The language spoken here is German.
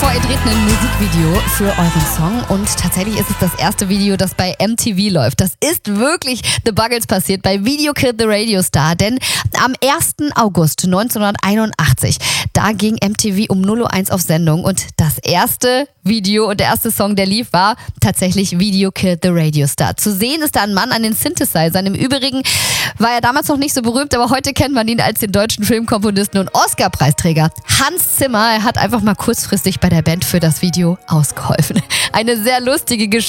vor, ihr dreht ein Musikvideo für euren Song und tatsächlich ist es das erste Video, das bei MTV läuft. Das ist wirklich The Buggles passiert bei Video Killed the Radio Star, denn am 1. August 1981, da ging MTV um 0:01 Uhr auf Sendung und das erste Video und der erste Song, der lief, war tatsächlich Video Killed the Radio Star. Zu sehen ist da ein Mann an den Synthesizern. Im Übrigen war er damals noch nicht so berühmt, aber heute kennt man ihn als den deutschen Filmkomponisten und Oscar-Preisträger Hans Zimmer. Er hat einfach mal kurzfristig bei der Band für das Video ausgeholfen. Eine sehr lustige Geschichte.